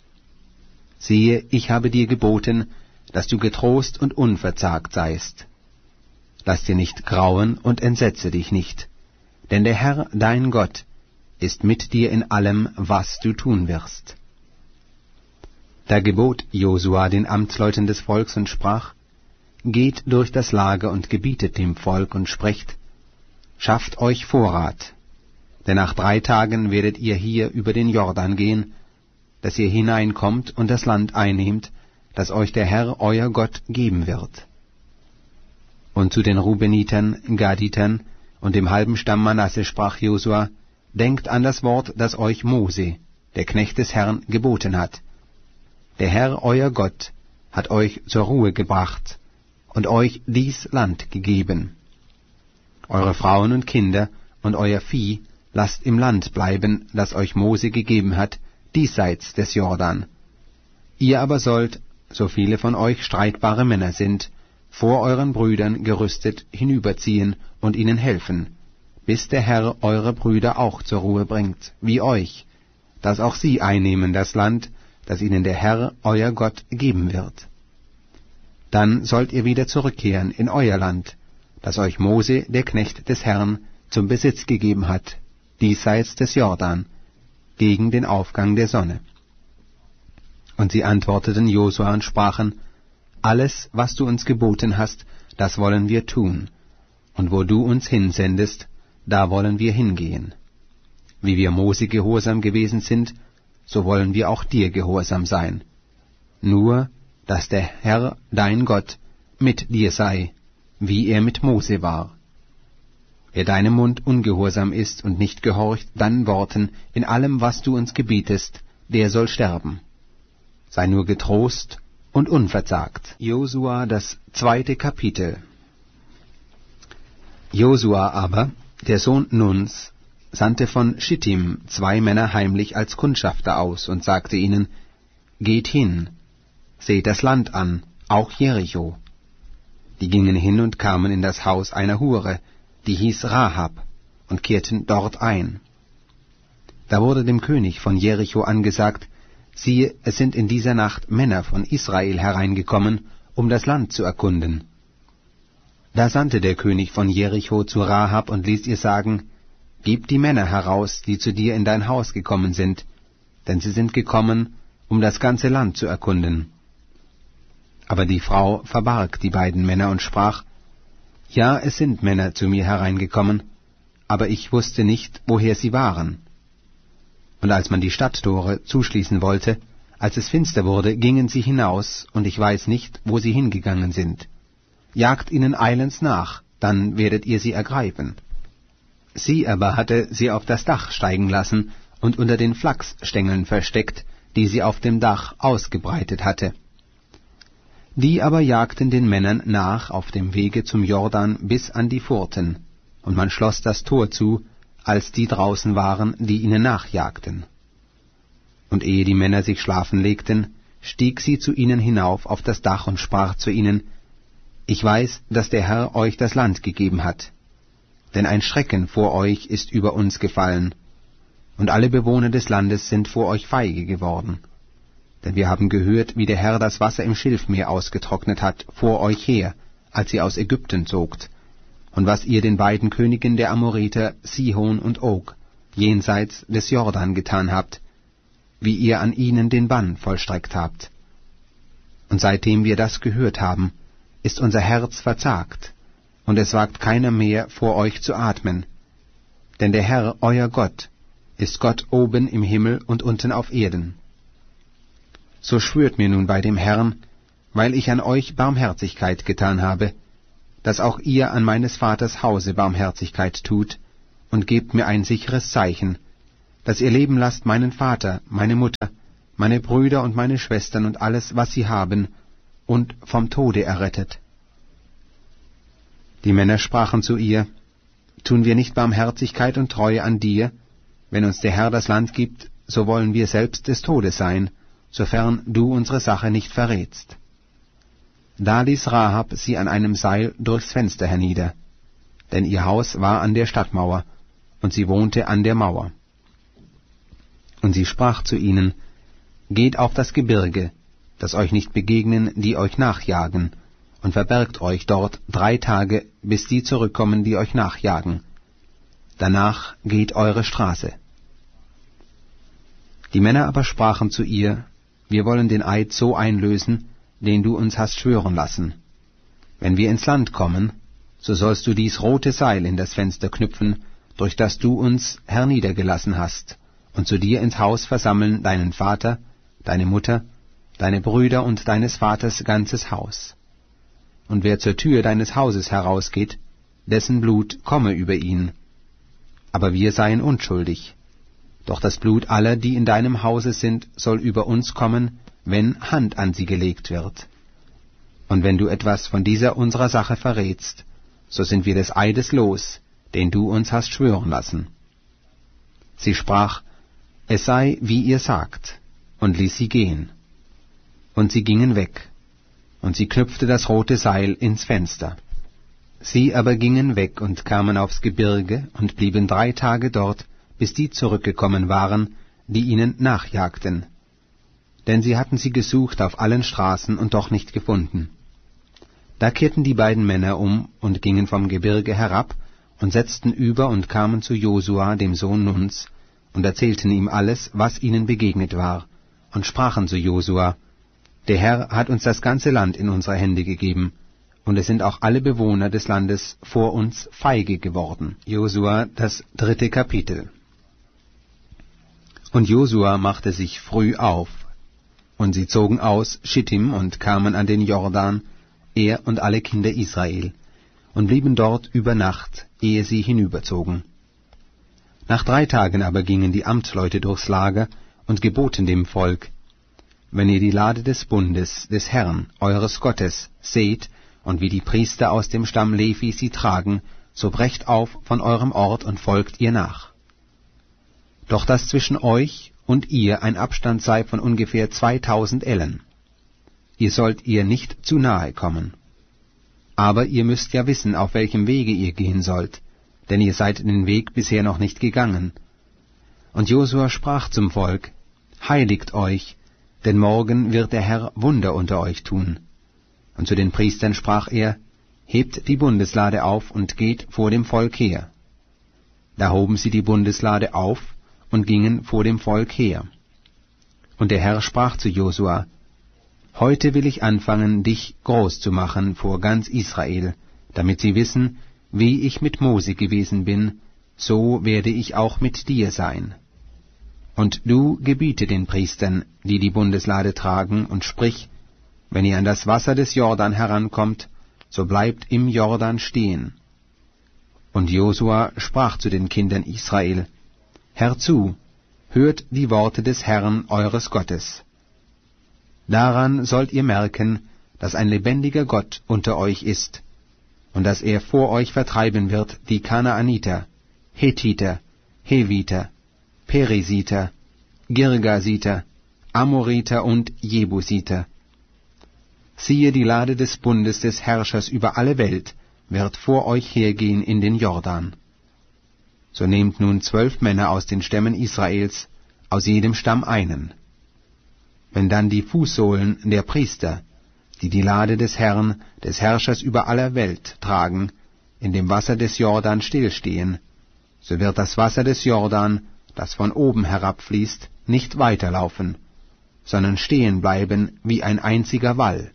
Siehe, ich habe dir geboten, dass du getrost und unverzagt seist. Lass dir nicht grauen und entsetze dich nicht, denn der Herr, dein Gott, ist mit dir in allem, was du tun wirst. Da gebot Josua den Amtsleuten des Volks und sprach: Geht durch das Lager und gebietet dem Volk und sprecht: Schafft euch Vorrat, denn nach drei Tagen werdet ihr hier über den Jordan gehen, dass ihr hineinkommt und das Land einnehmt, das euch der Herr euer Gott geben wird. Und zu den Rubenitern, Gaditern und dem halben Stamm Manasse sprach Josua: Denkt an das Wort, das euch Mose, der Knecht des Herrn, geboten hat. Der Herr euer Gott hat euch zur Ruhe gebracht und euch dies Land gegeben. Eure Frauen und Kinder und euer Vieh lasst im Land bleiben, das euch Mose gegeben hat, diesseits des Jordan. Ihr aber sollt, so viele von euch streitbare Männer sind, vor euren Brüdern gerüstet hinüberziehen und ihnen helfen, bis der Herr eure Brüder auch zur Ruhe bringt, wie euch, dass auch sie einnehmen das Land, das ihnen der Herr euer Gott geben wird. Dann sollt ihr wieder zurückkehren in euer Land, das euch Mose, der Knecht des Herrn, zum Besitz gegeben hat, diesseits des Jordan, gegen den Aufgang der Sonne. Und sie antworteten Josua und sprachen: Alles, was du uns geboten hast, das wollen wir tun, und wo du uns hinsendest, da wollen wir hingehen. Wie wir Mose gehorsam gewesen sind, so wollen wir auch dir gehorsam sein. Nur, dass der Herr, dein Gott, mit dir sei, wie er mit Mose war. Wer deinem Mund ungehorsam ist und nicht gehorcht deinen Worten in allem, was du uns gebietest, der soll sterben. Sei nur getrost und unverzagt. Josua, das zweite Kapitel. Josua aber, der Sohn Nuns, sandte von Schittim zwei Männer heimlich als Kundschafter aus und sagte ihnen: Geht hin, seht das Land an, auch Jericho. Die gingen hin und kamen in das Haus einer Hure, die hieß Rahab, und kehrten dort ein. Da wurde dem König von Jericho angesagt: Siehe, es sind in dieser Nacht Männer von Israel hereingekommen, um das Land zu erkunden. Da sandte der König von Jericho zu Rahab und ließ ihr sagen: Gib die Männer heraus, die zu dir in dein Haus gekommen sind, denn sie sind gekommen, um das ganze Land zu erkunden. Aber die Frau verbarg die beiden Männer und sprach: Ja, es sind Männer zu mir hereingekommen, aber ich wusste nicht, woher sie waren. Und als man die Stadttore zuschließen wollte, als es finster wurde, gingen sie hinaus, und ich weiß nicht, wo sie hingegangen sind. Jagt ihnen eilends nach, dann werdet ihr sie ergreifen. Sie aber hatte sie auf das Dach steigen lassen und unter den Flachsstängeln versteckt, die sie auf dem Dach ausgebreitet hatte. Die aber jagten den Männern nach auf dem Wege zum Jordan bis an die Furten, und man schloss das Tor zu, als die draußen waren, die ihnen nachjagten. Und ehe die Männer sich schlafen legten, stieg sie zu ihnen hinauf auf das Dach und sprach zu ihnen: Ich weiß, dass der Herr euch das Land gegeben hat, denn ein Schrecken vor euch ist über uns gefallen, und alle Bewohner des Landes sind vor euch feige geworden. Denn wir haben gehört, wie der Herr das Wasser im Schilfmeer ausgetrocknet hat vor euch her, als ihr aus Ägypten zogt, und was ihr den beiden Königen der Amoriter, Sihon und Og, jenseits des Jordan getan habt, wie ihr an ihnen den Bann vollstreckt habt. Und seitdem wir das gehört haben, ist unser Herz verzagt, und es wagt keiner mehr, vor euch zu atmen. Denn der Herr, euer Gott, ist Gott oben im Himmel und unten auf Erden. So schwört mir nun bei dem Herrn, weil ich an euch Barmherzigkeit getan habe, dass auch ihr an meines Vaters Hause Barmherzigkeit tut, und gebt mir ein sicheres Zeichen, dass ihr leben lasst meinen Vater, meine Mutter, meine Brüder und meine Schwestern und alles, was sie haben, und vom Tode errettet. Die Männer sprachen zu ihr, Tun wir nicht Barmherzigkeit und Treue an dir? Wenn uns der Herr das Land gibt, so wollen wir selbst des Todes sein, sofern du unsere Sache nicht verrätst. Da ließ Rahab sie an einem Seil durchs Fenster hernieder, denn ihr Haus war an der Stadtmauer, und sie wohnte an der Mauer. Und sie sprach zu ihnen, Geht auf das Gebirge, dass euch nicht begegnen, die euch nachjagen, und verbergt euch dort drei Tage, bis die zurückkommen, die euch nachjagen. Danach geht eure Straße. Die Männer aber sprachen zu ihr, Wir wollen den Eid so einlösen, den du uns hast schwören lassen. Wenn wir ins Land kommen, so sollst du dies rote Seil in das Fenster knüpfen, durch das du uns herniedergelassen hast, und zu dir ins Haus versammeln deinen Vater, deine Mutter, deine Brüder und deines Vaters ganzes Haus. Und wer zur Tür deines Hauses herausgeht, dessen Blut komme über ihn. Aber wir seien unschuldig. Doch das Blut aller, die in deinem Hause sind, soll über uns kommen, wenn Hand an sie gelegt wird. Und wenn du etwas von dieser unserer Sache verrätst, so sind wir des Eides los, den du uns hast schwören lassen. Sie sprach, Es sei, wie ihr sagt, und ließ sie gehen. Und sie gingen weg, und sie knüpfte das rote Seil ins Fenster. Sie aber gingen weg und kamen aufs Gebirge und blieben drei Tage dort, bis die zurückgekommen waren, die ihnen nachjagten. Denn sie hatten sie gesucht auf allen Straßen und doch nicht gefunden. Da kehrten die beiden Männer um und gingen vom Gebirge herab und setzten über und kamen zu Josua, dem Sohn Nuns, und erzählten ihm alles, was ihnen begegnet war, und sprachen zu Josua, Der Herr hat uns das ganze Land in unsere Hände gegeben, und es sind auch alle Bewohner des Landes vor uns feige geworden. Josua, das dritte Kapitel. Und Josua machte sich früh auf, und sie zogen aus Schittim und kamen an den Jordan, er und alle Kinder Israel, und blieben dort über Nacht, ehe sie hinüberzogen. Nach drei Tagen aber gingen die Amtleute durchs Lager und geboten dem Volk, Wenn ihr die Lade des Bundes des Herrn, eures Gottes, seht, und wie die Priester aus dem Stamm Levi sie tragen, so brecht auf von eurem Ort und folgt ihr nach. Doch dass zwischen euch und ihr ein Abstand sei von ungefähr zweitausend Ellen. Ihr sollt ihr nicht zu nahe kommen. Aber ihr müsst ja wissen, auf welchem Wege ihr gehen sollt, denn ihr seid den Weg bisher noch nicht gegangen. Und Josua sprach zum Volk, Heiligt euch, denn morgen wird der Herr Wunder unter euch tun. Und zu den Priestern sprach er, Hebt die Bundeslade auf und geht vor dem Volk her. Da hoben sie die Bundeslade auf und gingen vor dem Volk her. Und der Herr sprach zu Josua, Heute will ich anfangen, dich groß zu machen vor ganz Israel, damit sie wissen, wie ich mit Mose gewesen bin, so werde ich auch mit dir sein. Und du gebiete den Priestern, die die Bundeslade tragen, und sprich, wenn ihr an das Wasser des Jordan herankommt, so bleibt im Jordan stehen. Und Josua sprach zu den Kindern Israel, Herzu, hört die Worte des Herrn eures Gottes. Daran sollt ihr merken, dass ein lebendiger Gott unter euch ist, und dass er vor euch vertreiben wird die Kanaaniter, Hethiter, Heviter, Perisiter, Girgasiter, Amoriter und Jebusiter. Siehe, die Lade des Bundes des Herrschers über alle Welt wird vor euch hergehen in den Jordan. So nehmt nun zwölf Männer aus den Stämmen Israels, aus jedem Stamm einen. Wenn dann die Fußsohlen der Priester, die die Lade des Herrn, des Herrschers über aller Welt tragen, in dem Wasser des Jordan stillstehen, so wird das Wasser des Jordan, das von oben herabfließt, nicht weiterlaufen, sondern stehen bleiben wie ein einziger Wall.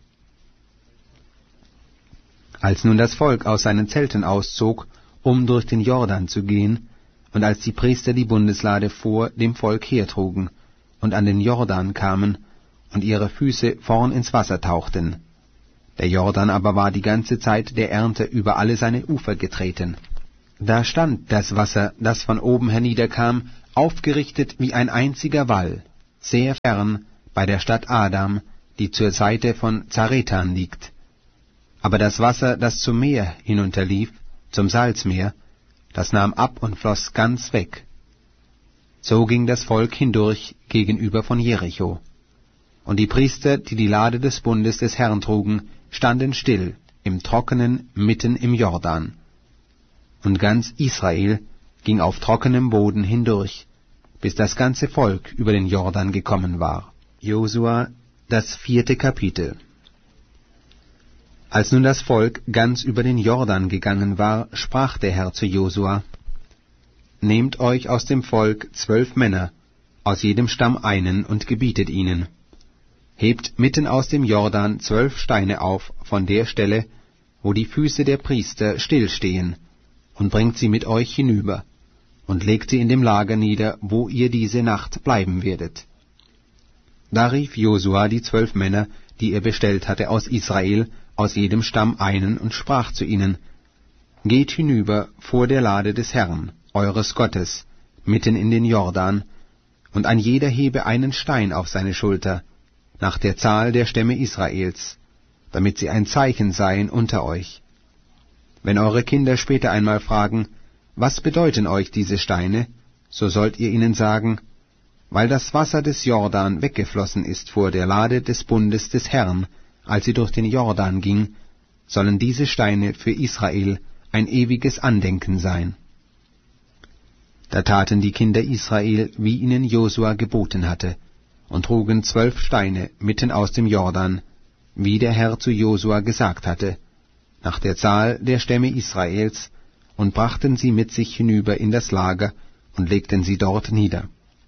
Als nun das Volk aus seinen Zelten auszog, um durch den Jordan zu gehen, und als die Priester die Bundeslade vor dem Volk hertrugen und an den Jordan kamen und ihre Füße vorn ins Wasser tauchten, Der Jordan aber war die ganze Zeit der Ernte über alle seine Ufer getreten. Da stand das Wasser, das von oben herniederkam, aufgerichtet wie ein einziger Wall, sehr fern bei der Stadt Adam, die zur Seite von Zaretan liegt. Aber das Wasser, das zum Meer hinunterlief, zum Salzmeer, das nahm ab und floss ganz weg. So ging das Volk hindurch gegenüber von Jericho. Und die Priester, die die Lade des Bundes des Herrn trugen, standen still, im Trockenen mitten im Jordan. Und ganz Israel ging auf trockenem Boden hindurch, bis das ganze Volk über den Jordan gekommen war. Josua, das vierte Kapitel. Als nun das Volk ganz über den Jordan gegangen war, sprach der Herr zu Josua: Nehmt euch aus dem Volk zwölf Männer, aus jedem Stamm einen, und gebietet ihnen: Hebt mitten aus dem Jordan zwölf Steine auf von der Stelle, wo die Füße der Priester stillstehen, und bringt sie mit euch hinüber, und legt sie in dem Lager nieder, wo ihr diese Nacht bleiben werdet. Da rief Josua die zwölf Männer, die er bestellt hatte aus Israel, aus jedem Stamm einen, und sprach zu ihnen: Geht hinüber vor der Lade des Herrn, eures Gottes, mitten in den Jordan, und ein jeder hebe einen Stein auf seine Schulter, nach der Zahl der Stämme Israels, damit sie ein Zeichen seien unter euch. Wenn eure Kinder später einmal fragen: Was bedeuten euch diese Steine? So sollt ihr ihnen sagen: Weil das Wasser des Jordan weggeflossen ist vor der Lade des Bundes des Herrn, als sie durch den Jordan ging, sollen diese Steine für Israel ein ewiges Andenken sein. Da taten die Kinder Israel, wie ihnen Josua geboten hatte, und trugen zwölf Steine mitten aus dem Jordan, wie der Herr zu Josua gesagt hatte, nach der Zahl der Stämme Israels, und brachten sie mit sich hinüber in das Lager und legten sie dort nieder.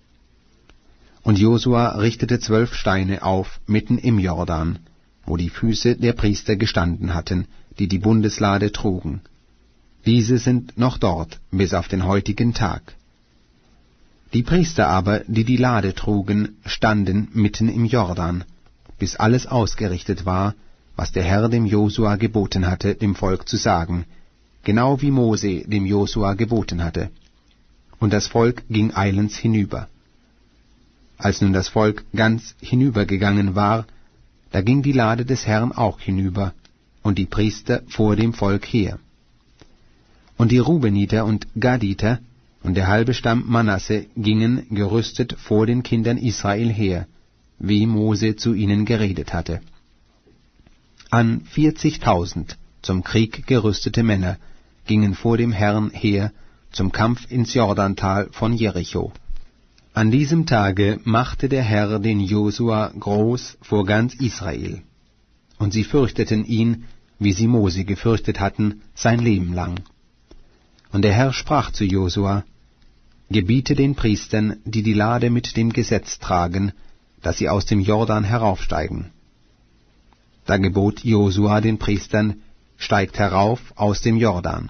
Und Josua richtete zwölf Steine auf mitten im Jordan, wo die Füße der Priester gestanden hatten, die die Bundeslade trugen. Diese sind noch dort bis auf den heutigen Tag. Die Priester aber, die die Lade trugen, standen mitten im Jordan, bis alles ausgerichtet war, was der Herr dem Josua geboten hatte, dem Volk zu sagen, genau wie Mose dem Josua geboten hatte. Und das Volk ging eilends hinüber. Als nun das Volk ganz hinübergegangen war, da ging die Lade des Herrn auch hinüber, und die Priester vor dem Volk her. Und die Rubeniter und Gaditer und der halbe Stamm Manasse gingen gerüstet vor den Kindern Israel her, wie Mose zu ihnen geredet hatte. An vierzigtausend zum Krieg gerüstete Männer gingen vor dem Herrn her zum Kampf ins Jordantal von Jericho. An diesem Tage machte der Herr den Josua groß vor ganz Israel, und sie fürchteten ihn, wie sie Mose gefürchtet hatten, sein Leben lang. Und der Herr sprach zu Josua: Gebiete den Priestern, die die Lade mit dem Gesetz tragen, dass sie aus dem Jordan heraufsteigen. Da gebot Josua den Priestern: Steigt herauf aus dem Jordan.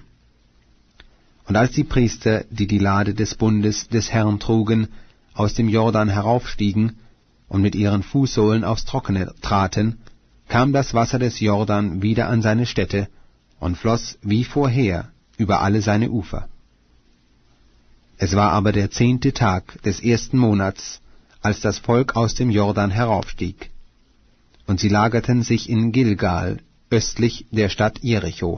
Und als die Priester, die die Lade des Bundes des Herrn trugen, aus dem Jordan heraufstiegen und mit ihren Fußsohlen aufs Trockene traten, kam das Wasser des Jordan wieder an seine Stätte und floss wie vorher über alle seine Ufer. Es war aber der zehnte Tag des ersten Monats, als das Volk aus dem Jordan heraufstieg. Und sie lagerten sich in Gilgal, östlich der Stadt Jericho.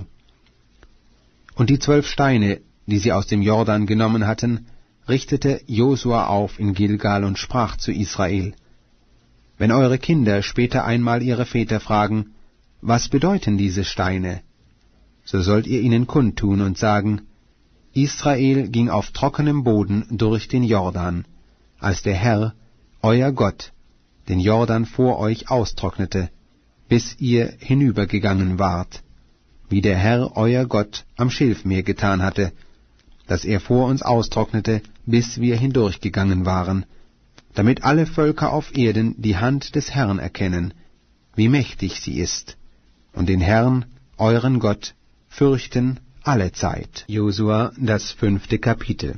Und die zwölf Steine, die sie aus dem Jordan genommen hatten, richtete Josua auf in Gilgal und sprach zu Israel: Wenn eure Kinder später einmal ihre Väter fragen: Was bedeuten diese Steine? So sollt ihr ihnen kundtun und sagen: Israel ging auf trockenem Boden durch den Jordan, als der Herr, euer Gott, den Jordan vor euch austrocknete, bis ihr hinübergegangen wart, wie der Herr, euer Gott, am Schilfmeer getan hatte, dass er vor uns austrocknete, bis wir hindurchgegangen waren, damit alle Völker auf Erden die Hand des Herrn erkennen, wie mächtig sie ist, und den Herrn, euren Gott, fürchten alle Zeit. Josua, das fünfte Kapitel.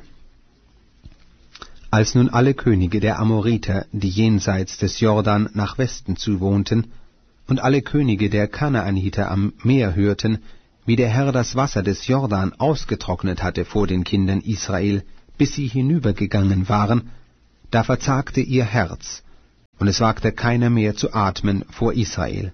Als nun alle Könige der Amoriter, die jenseits des Jordan nach Westen zu wohnten, Und alle Könige der Kanaaniter am Meer hörten, wie der Herr das Wasser des Jordan ausgetrocknet hatte vor den Kindern Israel, bis sie hinübergegangen waren, da verzagte ihr Herz, und es wagte keiner mehr zu atmen vor Israel.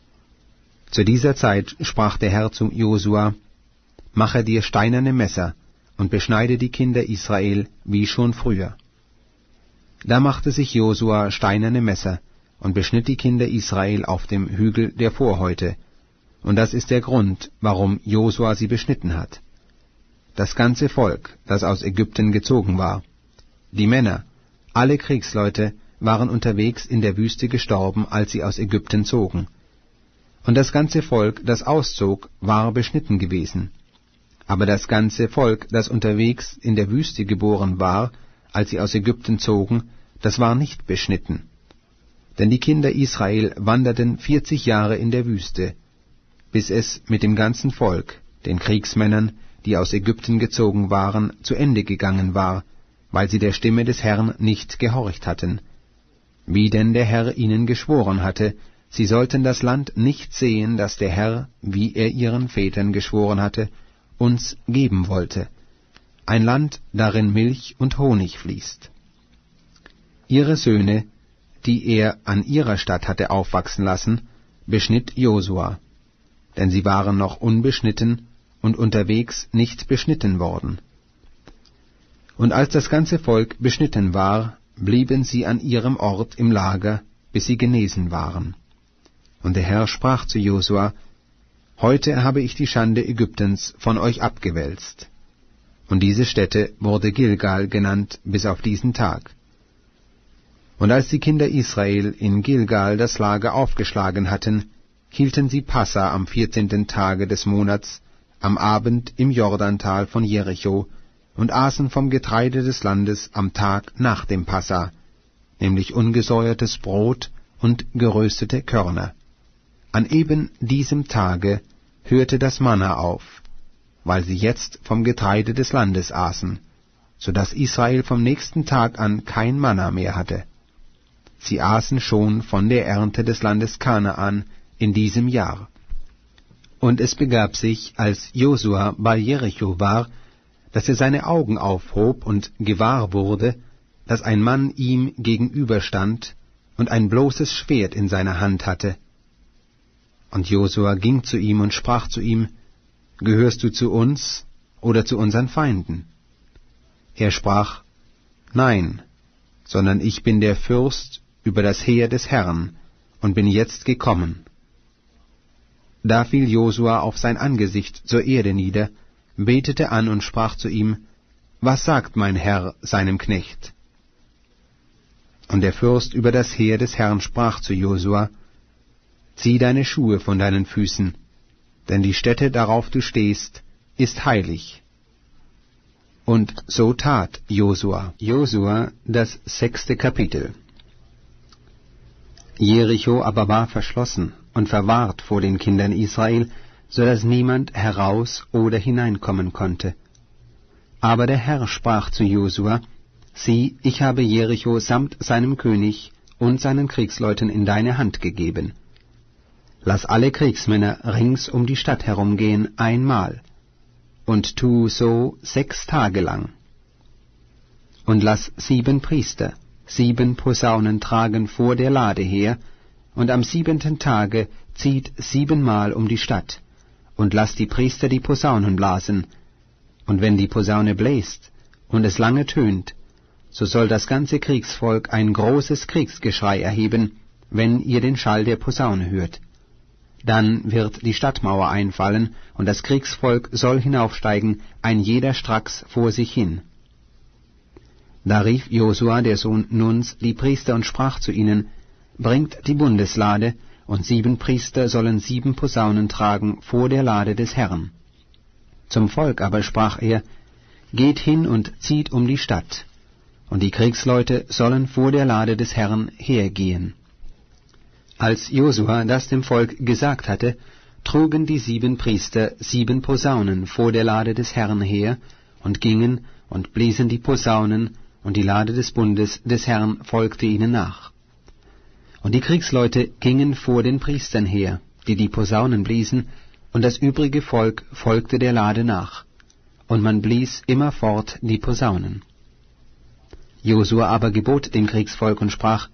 Zu dieser Zeit sprach der Herr zu Josua: Mache dir steinerne Messer und beschneide die Kinder Israel wie schon früher. Da machte sich Josua steinerne Messer und beschnitt die Kinder Israel auf dem Hügel der Vorhäute, und das ist der Grund, warum Josua sie beschnitten hat. Das ganze Volk, das aus Ägypten gezogen war, die Männer, alle Kriegsleute, waren unterwegs in der Wüste gestorben, als sie aus Ägypten zogen. Und das ganze Volk, das auszog, war beschnitten gewesen. Aber das ganze Volk, das unterwegs in der Wüste geboren war, als sie aus Ägypten zogen, das war nicht beschnitten. Denn die Kinder Israel wanderten vierzig Jahre in der Wüste, bis es mit dem ganzen Volk, den Kriegsmännern, die aus Ägypten gezogen waren, zu Ende gegangen war, weil sie der Stimme des Herrn nicht gehorcht hatten. Wie denn der Herr ihnen geschworen hatte, sie sollten das Land nicht sehen, das der Herr, wie er ihren Vätern geschworen hatte, uns geben wollte, ein Land, darin Milch und Honig fließt. Ihre Söhne, die er an ihrer Stadt hatte aufwachsen lassen, beschnitt Josua, denn sie waren noch unbeschnitten und unterwegs nicht beschnitten worden. Und als das ganze Volk beschnitten war, blieben sie an ihrem Ort im Lager, bis sie genesen waren. Und der Herr sprach zu Josua: Heute habe ich die Schande Ägyptens von euch abgewälzt. Und diese Stätte wurde Gilgal genannt bis auf diesen Tag. Und als die Kinder Israel in Gilgal das Lager aufgeschlagen hatten, hielten sie Passa am vierzehnten Tage des Monats, am Abend im Jordantal von Jericho, und aßen vom Getreide des Landes am Tag nach dem Passa, nämlich ungesäuertes Brot und geröstete Körner. An eben diesem Tage hörte das Manna auf, weil sie jetzt vom Getreide des Landes aßen, so dass Israel vom nächsten Tag an kein Manna mehr hatte. Sie aßen schon von der Ernte des Landes Kanaan in diesem Jahr. Und es begab sich, als Josua bei Jericho war, dass er seine Augen aufhob und gewahr wurde, dass ein Mann ihm gegenüberstand und ein bloßes Schwert in seiner Hand hatte. Und Josua ging zu ihm und sprach zu ihm: Gehörst du zu uns oder zu unseren Feinden? Er sprach: Nein, sondern ich bin der Fürst über das Heer des Herrn und bin jetzt gekommen. Da fiel Josua auf sein Angesicht zur Erde nieder, betete an und sprach zu ihm: Was sagt mein Herr seinem Knecht? Und der Fürst über das Heer des Herrn sprach zu Josua: Zieh deine Schuhe von deinen Füßen, denn die Stätte, darauf du stehst, ist heilig. Und so tat Josua. Josua, das sechste Kapitel. Jericho aber war verschlossen und verwahrt vor den Kindern Israel, so dass niemand heraus oder hineinkommen konnte. Aber der Herr sprach zu Josua: Sieh, ich habe Jericho samt seinem König und seinen Kriegsleuten in deine Hand gegeben. Lass alle Kriegsmänner rings um die Stadt herumgehen einmal, und tu so sechs Tage lang. Und lass sieben Priester sieben Posaunen tragen vor der Lade her, und am siebenten Tage zieht siebenmal um die Stadt, und lass die Priester die Posaunen blasen. Und wenn die Posaune bläst und es lange tönt, so soll das ganze Kriegsvolk ein großes Kriegsgeschrei erheben, wenn ihr den Schall der Posaune hört. Dann wird die Stadtmauer einfallen, und das Kriegsvolk soll hinaufsteigen, ein jeder stracks vor sich hin. Da rief Josua, der Sohn Nuns, die Priester und sprach zu ihnen: Bringt die Bundeslade, und sieben Priester sollen sieben Posaunen tragen vor der Lade des Herrn. Zum Volk aber sprach er: Geht hin und zieht um die Stadt, und die Kriegsleute sollen vor der Lade des Herrn hergehen. Als Josua das dem Volk gesagt hatte, trugen die sieben Priester sieben Posaunen vor der Lade des Herrn her und gingen und bliesen die Posaunen, und die Lade des Bundes des Herrn folgte ihnen nach. Und die Kriegsleute gingen vor den Priestern her, die die Posaunen bliesen, und das übrige Volk folgte der Lade nach, und man blies immerfort die Posaunen. Josua aber gebot dem Kriegsvolk und sprach: